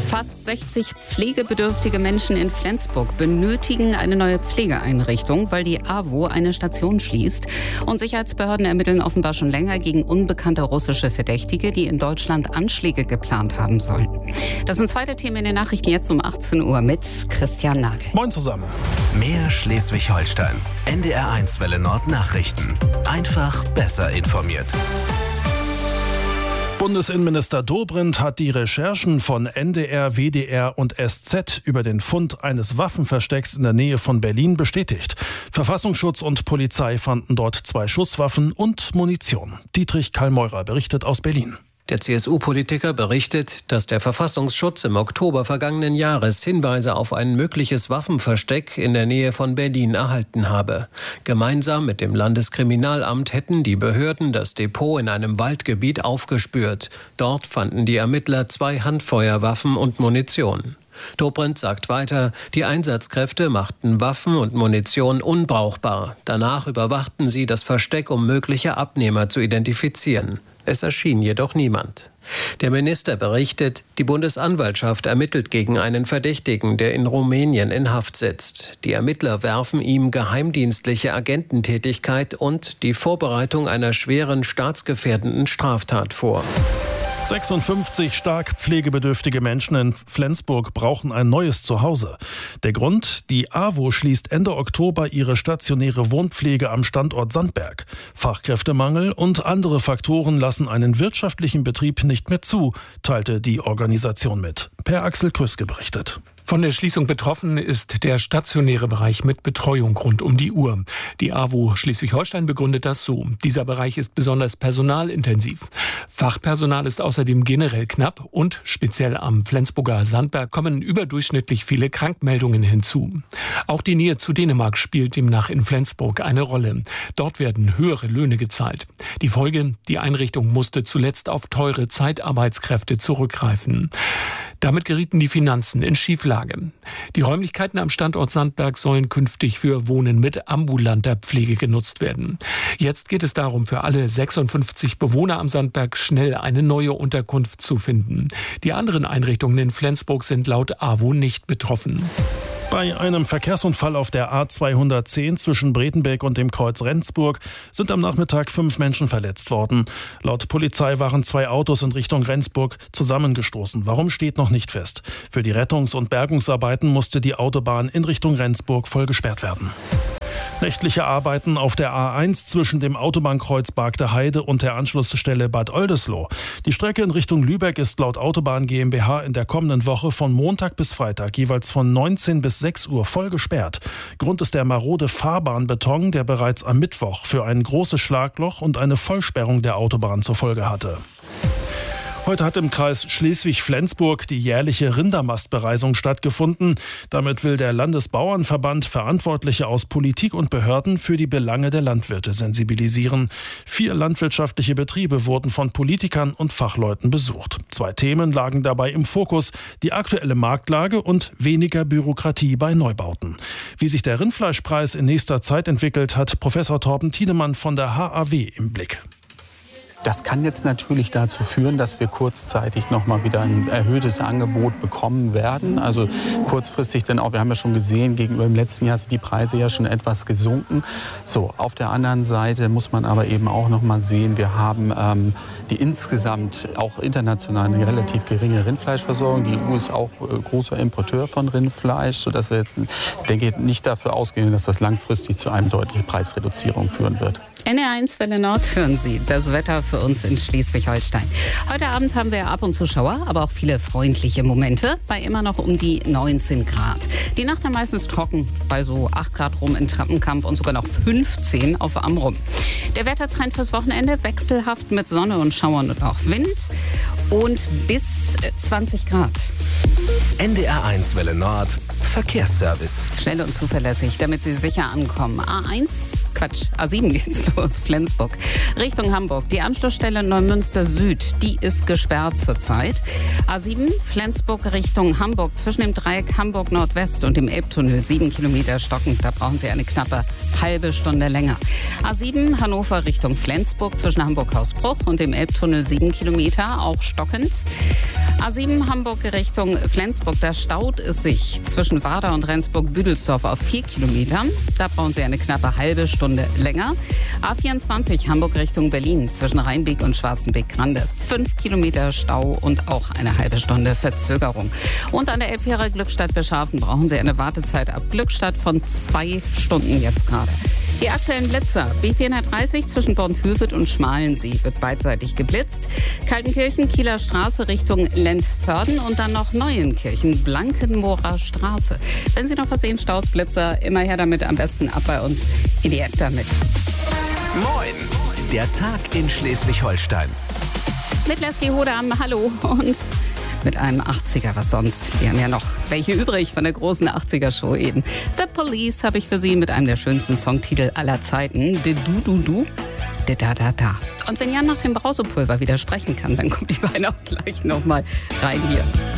Fast 60 pflegebedürftige Menschen in Flensburg benötigen eine neue Pflegeeinrichtung, weil die AWO eine Station schließt. Und Sicherheitsbehörden ermitteln offenbar schon länger gegen unbekannte russische Verdächtige, die in Deutschland Anschläge geplant haben sollen. Das sind zwei der Themen in den Nachrichten jetzt um 18 Uhr mit Christian Nagel. Moin zusammen. Mehr Schleswig-Holstein. NDR1 Welle Nord Nachrichten. Einfach besser informiert. Bundesinnenminister Dobrindt hat die Recherchen von NDR, WDR und SZ über den Fund eines Waffenverstecks in der Nähe von Berlin bestätigt. Verfassungsschutz und Polizei fanden dort 2 Schusswaffen und Munition. Dietrich Kallmeurer berichtet aus Berlin. Der CSU-Politiker berichtet, dass der Verfassungsschutz im Oktober vergangenen Jahres Hinweise auf ein mögliches Waffenversteck in der Nähe von Berlin erhalten habe. Gemeinsam mit dem Landeskriminalamt hätten die Behörden das Depot in einem Waldgebiet aufgespürt. Dort fanden die Ermittler 2 Handfeuerwaffen und Munition. Dobrindt sagt weiter, die Einsatzkräfte machten Waffen und Munition unbrauchbar. Danach überwachten sie das Versteck, um mögliche Abnehmer zu identifizieren. Es erschien jedoch niemand. Der Minister berichtet, die Bundesanwaltschaft ermittelt gegen einen Verdächtigen, der in Rumänien in Haft sitzt. Die Ermittler werfen ihm geheimdienstliche Agententätigkeit und die Vorbereitung einer schweren staatsgefährdenden Straftat vor. 56 stark pflegebedürftige Menschen in Flensburg brauchen ein neues Zuhause. Der Grund? Die AWO schließt Ende Oktober ihre stationäre Wohnpflege am Standort Sandberg. Fachkräftemangel und andere Faktoren lassen einen wirtschaftlichen Betrieb nicht mehr zu, teilte die Organisation mit. Per Axel Krüske berichtet. Von der Schließung betroffen ist der stationäre Bereich mit Betreuung rund um die Uhr. Die AWO Schleswig-Holstein begründet das so. Dieser Bereich ist besonders personalintensiv. Fachpersonal ist außerdem generell knapp und speziell am Flensburger Sandberg kommen überdurchschnittlich viele Krankmeldungen hinzu. Auch die Nähe zu Dänemark spielt demnach in Flensburg eine Rolle. Dort werden höhere Löhne gezahlt. Die Folge: Die Einrichtung musste zuletzt auf teure Zeitarbeitskräfte zurückgreifen. Damit gerieten die Finanzen in Schieflage. Die Räumlichkeiten am Standort Sandberg sollen künftig für Wohnen mit ambulanter Pflege genutzt werden. Jetzt geht es darum, für alle 56 Bewohner am Sandberg schnell eine neue Unterkunft zu finden. Die anderen Einrichtungen in Flensburg sind laut AWO nicht betroffen. Bei einem Verkehrsunfall auf der A210 zwischen Bredenbeck und dem Kreuz Rendsburg sind am Nachmittag 5 Menschen verletzt worden. Laut Polizei waren 2 Autos in Richtung Rendsburg zusammengestoßen. Warum, steht noch nicht fest. Für die Rettungs- und Bergungsarbeiten musste die Autobahn in Richtung Rendsburg voll gesperrt werden. Nächtliche Arbeiten auf der A1 zwischen dem Autobahnkreuz Bargter Heide und der Anschlussstelle Bad Oldesloe. Die Strecke in Richtung Lübeck ist laut Autobahn GmbH in der kommenden Woche von Montag bis Freitag jeweils von 19 bis 6 Uhr voll gesperrt. Grund ist der marode Fahrbahnbeton, der bereits am Mittwoch für ein großes Schlagloch und eine Vollsperrung der Autobahn zur Folge hatte. Heute hat im Kreis Schleswig-Flensburg die jährliche Rindermastbereisung stattgefunden. Damit will der Landesbauernverband Verantwortliche aus Politik und Behörden für die Belange der Landwirte sensibilisieren. 4 landwirtschaftliche Betriebe wurden von Politikern und Fachleuten besucht. 2 Themen lagen dabei im Fokus: die aktuelle Marktlage und weniger Bürokratie bei Neubauten. Wie sich der Rindfleischpreis in nächster Zeit entwickelt, hat Professor Torben Tiedemann von der HAW im Blick. Das kann jetzt natürlich dazu führen, dass wir kurzzeitig noch mal wieder ein erhöhtes Angebot bekommen werden. Also kurzfristig dann auch, wir haben ja schon gesehen, gegenüber dem letzten Jahr sind die Preise ja schon etwas gesunken. So, auf der anderen Seite muss man aber eben auch noch mal sehen, wir haben die insgesamt auch international eine relativ geringe Rindfleischversorgung. Die EU ist auch großer Importeur von Rindfleisch, sodass wir jetzt, denke ich, nicht dafür ausgehen, dass das langfristig zu einer deutlichen Preisreduzierung führen wird. NDR1 Welle Nord hören Sie. Das Wetter für uns in Schleswig-Holstein. Heute Abend haben wir ab und zu Schauer, aber auch viele freundliche Momente bei immer noch um die 19 Grad. Die Nacht dann meistens trocken, bei so 8 Grad rum in Trappenkamp und sogar noch 15 auf Amrum. Der Wettertrend fürs Wochenende wechselhaft mit Sonne und Schauern und auch Wind und bis 20 Grad. NDR1 Welle Nord Verkehrsservice. Schnell und zuverlässig, damit Sie sicher ankommen. A7 geht's los. Flensburg Richtung Hamburg. Die Anschlussstelle Neumünster Süd, die ist gesperrt zurzeit. A7 Flensburg Richtung Hamburg zwischen dem Dreieck Hamburg Nordwest und dem Elbtunnel 7 Kilometer stockend. Da brauchen Sie eine knappe halbe Stunde länger. A7 Hannover Richtung Flensburg zwischen Hamburg-Hausbruch und dem Elbtunnel 7 Kilometer, auch stockend. A7 Hamburg Richtung Flensburg, da staut es sich zwischen Warder und Rendsburg-Büdelsdorf auf 4 Kilometern. Da brauchen Sie eine knappe halbe Stunde länger. A24 Hamburg Richtung Berlin zwischen Rheinbeek und Schwarzenbeek-Grande. 5 Kilometer Stau und auch eine halbe Stunde Verzögerung. Und an der Elbfähre Glückstadt-Fischhafen brauchen Sie eine Wartezeit ab Glückstadt von 2 Stunden jetzt gerade. Die aktuellen Blitzer. B430 zwischen Bornhöved und Schmalensee wird beidseitig geblitzt. Kaltenkirchen, Kieler Straße Richtung Lentförden und dann noch Neuenkirchen, Blankenmoorer Straße. Wenn Sie noch was sehen, Staus, Blitzer, immer her damit, am besten ab bei uns in die App damit. Moin! Der Tag in Schleswig-Holstein. Mit Leslie Hodam, hallo, und mit einem 80er, was sonst. Wir haben ja noch welche übrig von der großen 80er-Show eben. The Police habe ich für Sie mit einem der schönsten Songtitel aller Zeiten. De Du Du Du, de Da Da Da. Und wenn Jan nach dem Brausepulver wieder sprechen kann, dann kommt die beiden auch gleich nochmal rein hier.